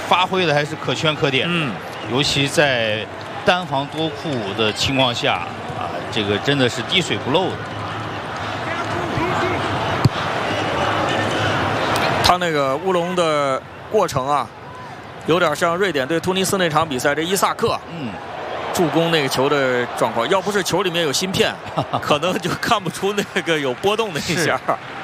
发挥的还是可圈可点。尤其在单防多库的情况下啊，这个真的是滴水不漏的。 他那个乌龙的过程啊，有点像瑞典对突尼斯那场比赛这伊萨克，助攻那个球的状况。要不是球里面有芯片，可能就看不出那个有波动的一下。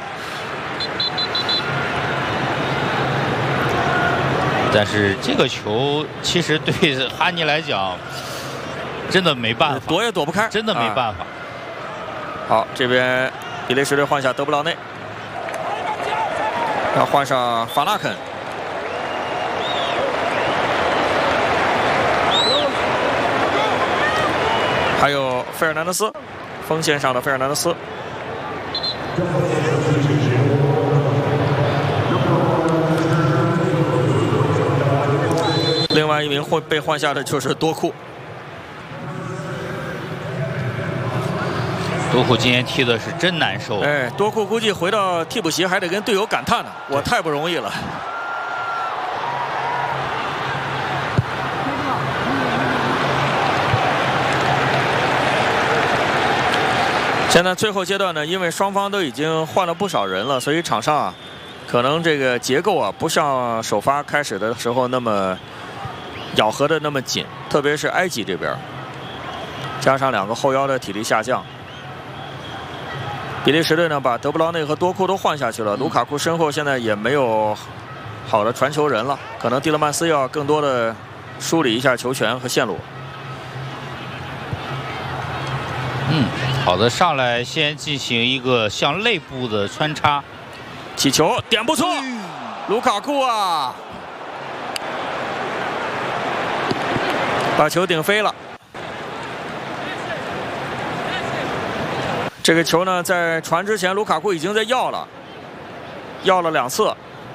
但是这个球其实对哈尼来讲，真的没办法， 躲也躲不开， 真的没办法。 好，这边比利时队换下德布劳内。 要换上法纳肯，还有费尔南德斯，锋线上的费尔南德斯。另外一名会被换下的就是多库。 多库今天踢的是真难受。 哎，多库估计回到替补席还得跟队友感叹呢，我太不容易了。现在最后阶段呢，因为双方都已经换了不少人了，所以场上啊，可能这个结构啊，不像首发开始的时候那么咬合的那么紧，特别是埃及这边，加上两个后腰的体力下降。 比利时队呢，把德布劳内和多库都换下去了。卢卡库身后现在也没有好的传球人了，可能蒂勒曼斯要更多的梳理一下球权和线路。 好的，上来先进行一个向内部的穿插， 起球点不错，卢卡库啊，把球顶飞了。 这个球呢，在传之前，卢卡库已经在要了2次。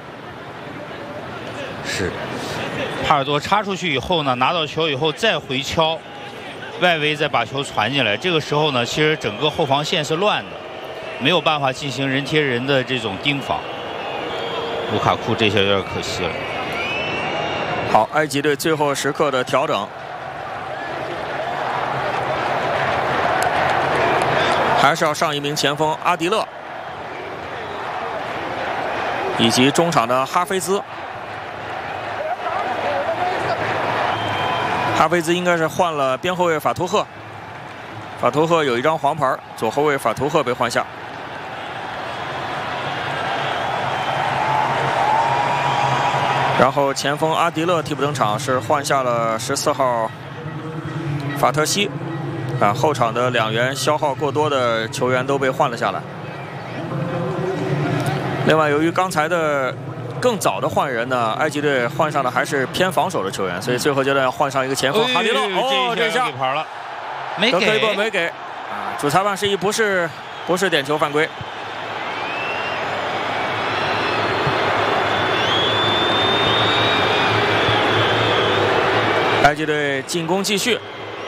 是，帕尔多插出去以后呢，拿到球以后再回敲，外围再把球传进来。这个时候呢，其实整个后防线是乱的，没有办法进行人贴人的这种盯防。卢卡库这下有点可惜了。 好，埃及队最后时刻的调整。 还是要上一名前锋阿迪勒，以及中场的哈菲兹。哈菲兹应该是换了边后卫法图赫，法图赫有一张黄牌，左后卫法图赫被换下。然后前锋阿迪勒替补登场，是换下了14号法特西。 啊，后场的2员消耗过多的球员都被换了下来。另外，由于刚才的更早的换人呢，埃及队换上的还是偏防守的球员，所以最后阶段要换上一个前锋哈迪勒。哦，这下给牌了，没给， 德科伊波没给。啊，主裁判示意不是点球犯规。埃及队进攻继续。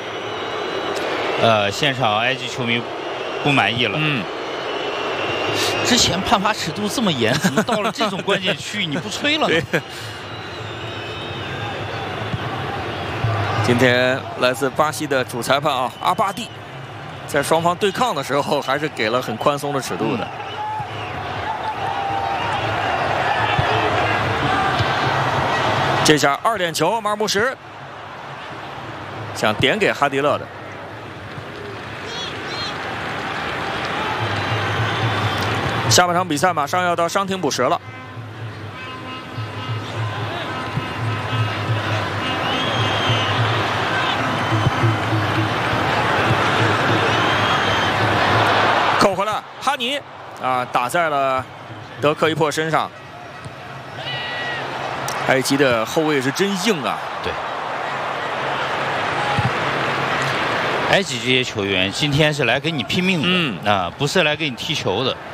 现场埃及球迷不满意了。之前判罚尺度这么严，怎么到了这种关键区域你不吹了呢？ 今天来自巴西的主裁判啊，阿巴蒂，在双方对抗的时候还是给了很宽松的尺度的。这下2点球，马尔穆什想点给哈迪勒的。 下半场比赛马上要到伤停补时了。扣回来，哈尼啊，打在了德科伊珀身上。埃及的后卫是真硬啊！ 对，埃及这些球员今天是来给你拼命的，不是来给你踢球的。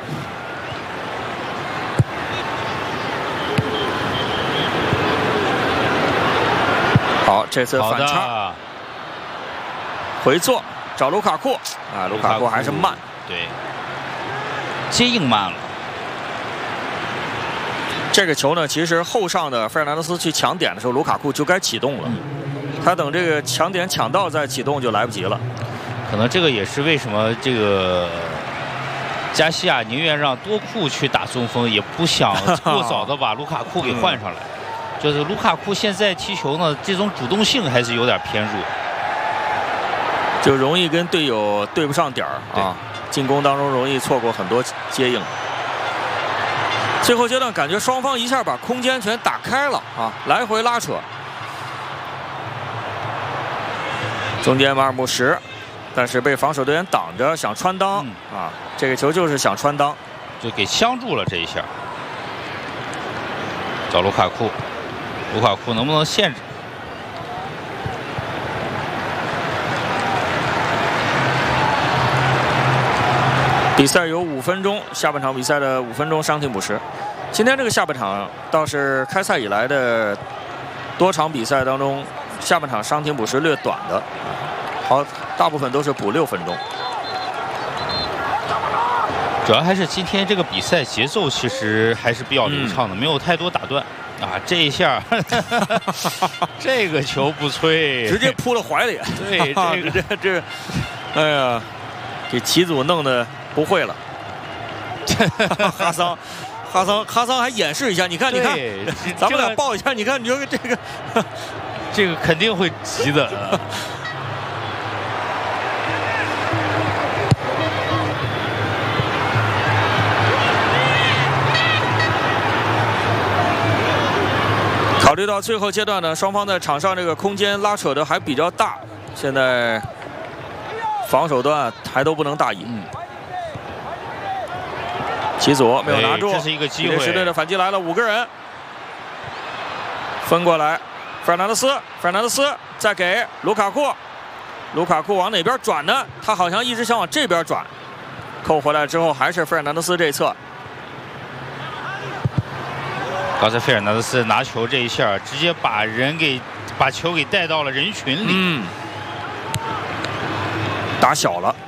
好，这次反插，回做找卢卡库啊，卢卡库还是慢， 对，接应慢了。 这个球呢，其实后上的费尔南德斯去抢点的时候，卢卡库就该启动了。他等这个抢点抢到再启动就来不及了。 可能这个也是为什么这个加西亚宁愿让多库去打中锋，也不想过早的把卢卡库给换上来。就是卢卡库现在踢球呢，这种主动性还是有点偏弱， 就容易跟队友对不上点儿啊。进攻当中容易错过很多接应。最后阶段感觉双方一下把空间全打开了啊，来回拉扯。中间马尔穆什，但是被防守队员挡着，想穿裆啊，这个球就是想穿裆， 就给相住了这一下。找卢卡库，卢卡库能不能限制？ 比赛有5分钟，下半场比赛的5分钟伤停补时。今天这个下半场倒是开赛以来的多场比赛当中，下半场伤停补时略短的，好，大部分都是补6分钟。 主要还是今天这个比赛节奏其实还是比较流畅的，没有太多打断啊。这一下，这个球不吹， 直接扑了怀里。 对， 这，哎呀，给齐祖弄得不会了。哈桑还演示一下，你看，咱们俩抱一下，你看，你说这个， 这个肯定会急的。 考虑到最后阶段呢，双方在场上这个空间拉扯的还比较大，现在防守端还都不能大意。齐祖没有拿住， 这是一个机会。 比利时队的反击来了，5个人分过来，费尔南德斯再给卢卡库，卢卡库往哪边转呢？他好像一直想往这边转，扣回来之后还是费尔南德斯这侧。 刚才费尔南德斯拿球这一下，直接把球给带到了人群里， 打小了。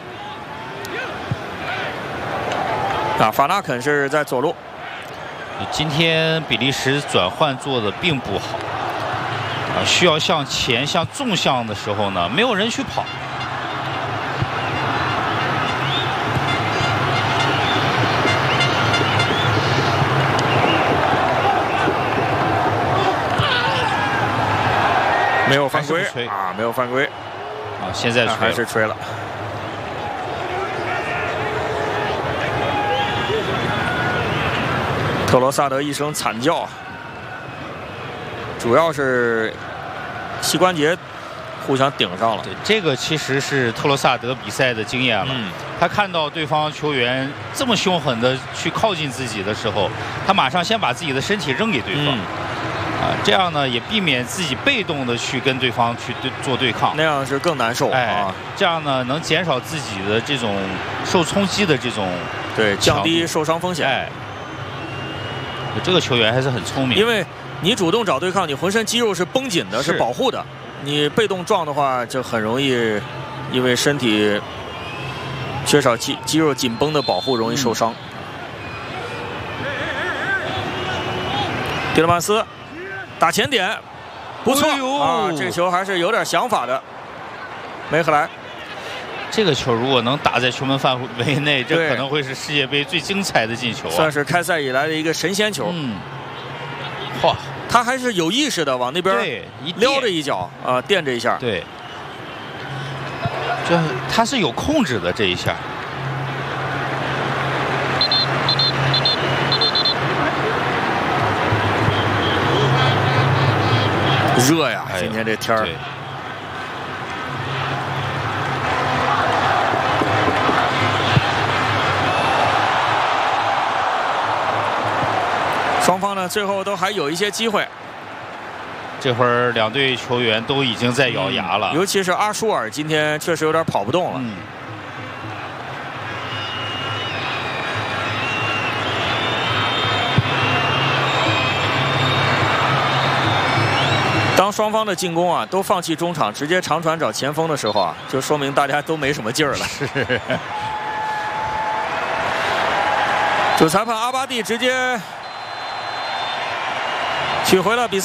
啊，法纳肯是在左路。 今天比利时转换做的并不好，啊，需要向前向纵向的时候呢，没有人去跑。 没有犯规啊，没有犯规啊，现在还是吹了。特罗萨德一声惨叫，主要是膝关节互相顶上了。 对，这个其实是特罗萨德比赛的经验了。他看到对方球员这么凶狠的去靠近自己的时候，他马上先把自己的身体扔给对方。这样呢也避免自己被动的去跟对方去做对抗， 那样是更难受啊。 这样呢能减少自己的这种受冲击的这种降低受伤风险。 这个球员还是很聪明， 因为你主动找对抗，你浑身肌肉是绷紧的，是保护的。你被动撞的话，就很容易因为身体缺少肌肉紧绷的保护，容易受伤。蒂勒曼斯。打前点，不错啊！这球还是有点想法的。梅赫莱， 这个球如果能打在球门范围内，这可能会是世界杯最精彩的进球啊！ 算是开赛以来的一个神仙球。 嚯， 他还是有意识的往那边撩着一脚啊，垫着一下。 对，这他是有控制的这一下。 热呀！今天这天儿，双方呢最后都还有一些机会。 这会儿两队球员都已经在咬牙了， 尤其是阿舒尔今天确实有点跑不动了。当双方的进攻啊都放弃中场，直接长传找前锋的时候啊，就说明大家都没什么劲儿了。 是。 主裁判阿巴蒂直接取回了比赛。